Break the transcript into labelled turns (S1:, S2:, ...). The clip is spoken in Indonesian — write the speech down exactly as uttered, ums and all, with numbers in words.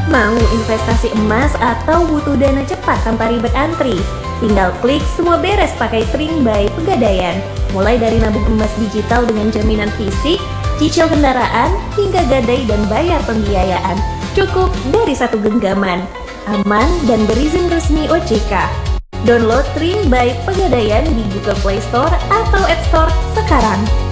S1: Mau investasi emas atau butuh dana cepat tanpa ribet antri? Tinggal klik semua beres pakai Trink by Pegadaian. Mulai dari nabung emas digital dengan jaminan fisik, cicil kendaraan, hingga gadai dan bayar pembiayaan. Cukup dari satu genggaman. Aman dan berizin resmi O J K. Download Trink by Pegadaian di Google Play Store atau App Store sekarang.